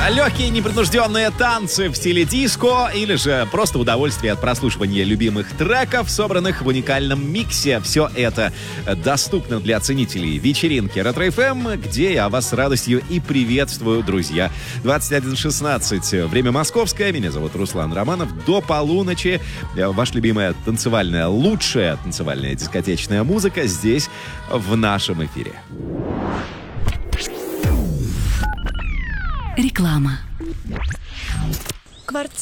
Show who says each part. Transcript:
Speaker 1: Легкие непринужденные танцы в стиле диско или же просто удовольствие от прослушивания любимых треков, собранных в уникальном миксе. Все это доступно для ценителей вечеринки Ретро-ФМ, где я вас с радостью и приветствую, друзья. 21:16. Время московское. Меня зовут Руслан Романов. До полуночи ваша любимая танцевальная, лучшая танцевальная дискотечная музыка здесь, в нашем эфире.
Speaker 2: Реклама.